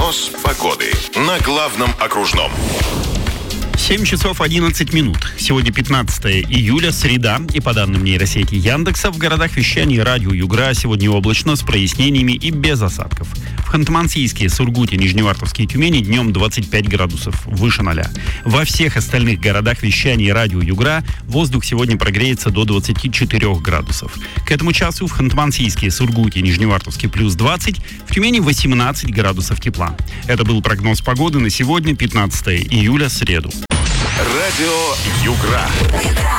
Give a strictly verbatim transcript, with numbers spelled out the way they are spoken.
Прогноз погоды на главном окружном. семь часов одиннадцать минут. Сегодня пятнадцатое июля, среда. И по данным нейросети Яндекса, в городах вещания радио Югра сегодня облачно с прояснениями и без осадков. В Ханты-Мансийске, Сургуте, Нижневартовске и Тюмени днем двадцать пять градусов, выше ноля. Во всех остальных городах вещания радио Югра воздух сегодня прогреется до двадцати четырёх градусов. К этому часу в Ханты-Мансийске, Сургуте, Нижневартовске плюс двадцать, в Тюмени восемнадцать градусов тепла. Это был прогноз погоды на сегодня, пятнадцатое июля, среду. Радио Югра.